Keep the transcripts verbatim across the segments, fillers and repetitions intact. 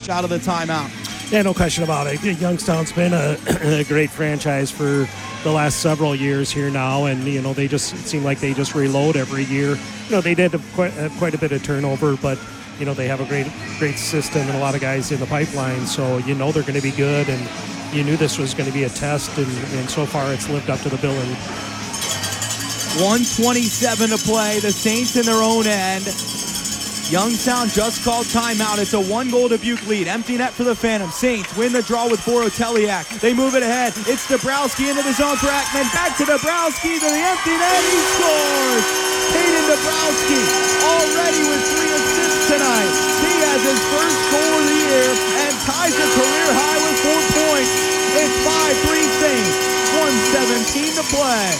Dubuque out of the timeout. Yeah, no question about it. Youngstown's been a, a great franchise for the last several years here now, and, you know, they just it seem like they just reload every year. You know, they did have quite, have quite a bit of turnover, but, you know, they have a great great system and a lot of guys in the pipeline, so you know they're going to be good, and you knew this was going to be a test, and, and so far it's lived up to the billing. one twenty-seven to play. The Saints in their own end. Youngstown just called timeout. It's a one-goal Dubuque lead. Empty net for the Phantoms. Saints win the draw with Boroteliak. They move it ahead. It's Dabrowski into the zone for Ekman. Back to Dabrowski to the empty net. He scores! Caden Dabrowski already with three assists tonight. He has his first goal of the year and ties a career high with four points. It's five three Saints. one seventeen to play.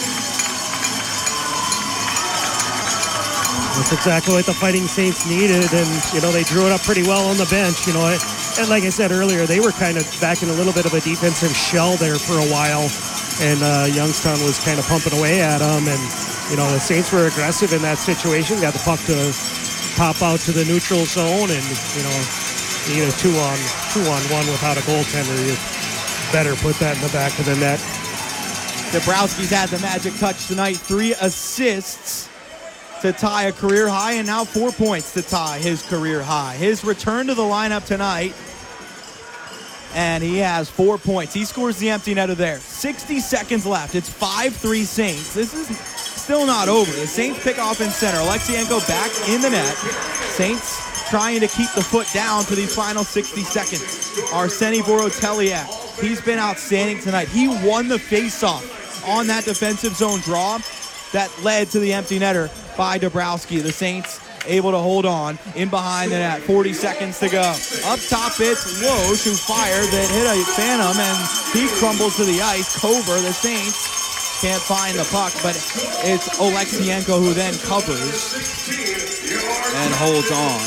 That's exactly what the Fighting Saints needed, and, you know, they drew it up pretty well on the bench, you know. And like I said earlier, they were kind of back in a little bit of a defensive shell there for a while, and uh, Youngstown was kind of pumping away at them, and, you know, the Saints were aggressive in that situation, got the puck to pop out to the neutral zone, and, you know, you get a two-on, two-on-one without a goaltender, you better put that in the back of the net. Dabrowski's had the magic touch tonight, three assists to tie a career high, and now four points to tie his career high. His return to the lineup tonight, and he has four points. He scores the empty netter there. sixty seconds left. It's five three Saints. This is still not over. The Saints pick off in center. Alexienko back in the net. Saints trying to keep the foot down for these final sixty seconds. Arseny Boroteliak, he's been outstanding tonight. He won the faceoff on that defensive zone draw that led to the empty netter by Dabrowski. The Saints able to hold on in behind the net. forty seconds to go. Up top, it's Loesch who fired that hit a Phantom, and he crumbles to the ice. Cover, the Saints can't find the puck, but it's Oleksienko who then covers and holds on.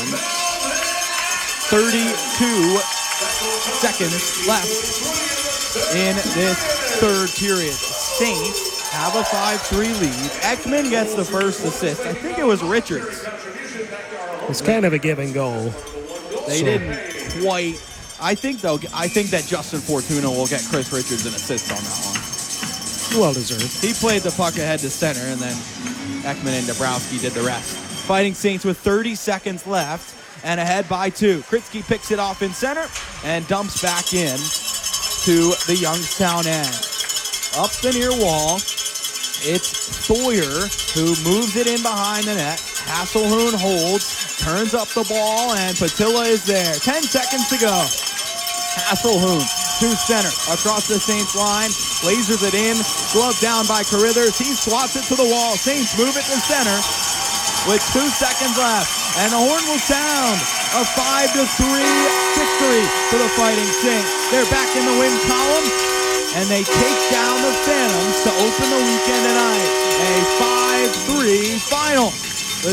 thirty-two seconds left in this third period. Saints have a five three lead. Ekman gets the first assist. I think it was Richards. It's kind of a give and go. They so. didn't quite. I think though. I think that Justin Fortuna will get Chris Richards an assist on that one. Well deserved. He played the puck ahead to center, and then Ekman and Dabrowski did the rest. Fighting Saints with thirty seconds left and ahead by two. Kritzky picks it off in center and dumps back in to the Youngstown end. Up the near wall, it's Thoyer who moves it in behind the net. Hasselhoon holds, turns up the ball, and Patilla is there. Ten seconds to go. Hasselhoon to center, across the Saints line, lasers it in, glove down by Carithers. He swats it to the wall. Saints move it to center with two seconds left, and the horn will sound. A five to three victory for the Fighting Saints. They're back in the win column, and they take down the Phantoms to open the weekend tonight. A five three final. The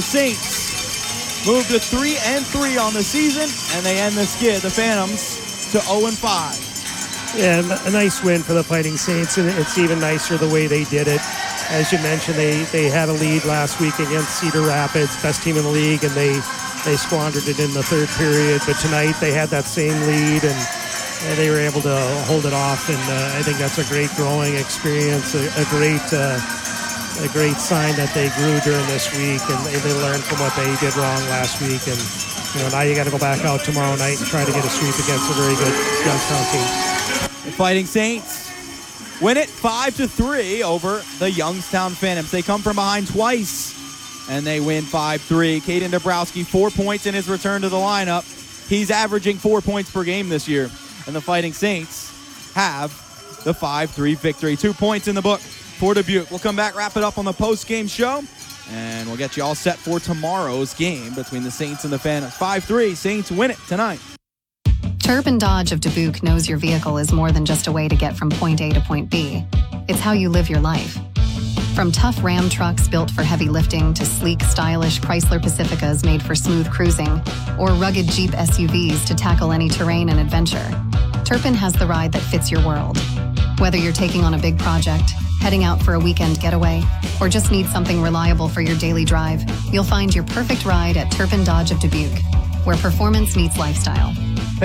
Saints move to three and three on the season, and they end the skid, the Phantoms, to oh and five. Yeah, a nice win for the Fighting Saints, and it's even nicer the way they did it. As you mentioned, they, they had a lead last week against Cedar Rapids, best team in the league, and they, they squandered it in the third period. But tonight they had that same lead, and, and they were able to hold it off, and uh, I think that's a great growing experience, a, a great uh, a great sign that they grew during this week, and they, they learned from what they did wrong last week. And you know, now you got to go back out tomorrow night and try to get a sweep against a very good Youngstown team. The Fighting Saints win it five to three over the Youngstown Phantoms. They come from behind twice, and they win five three. Caden Dabrowski, four points in his return to the lineup. He's averaging four points per game this year, and the Fighting Saints have the five three victory. Two points in the book for Dubuque. We'll come back, wrap it up on the post-game show, and we'll get you all set for tomorrow's game between the Saints and the Phantoms. five three, Saints win it tonight. Turpin Dodge of Dubuque knows your vehicle is more than just a way to get from point A to point B. It's how you live your life. From tough Ram trucks built for heavy lifting to sleek, stylish Chrysler Pacificas made for smooth cruising, or rugged Jeep S U Vs to tackle any terrain and adventure, Turpin has the ride that fits your world. Whether you're taking on a big project, heading out for a weekend getaway, or just need something reliable for your daily drive, you'll find your perfect ride at Turpin Dodge of Dubuque, where performance meets lifestyle.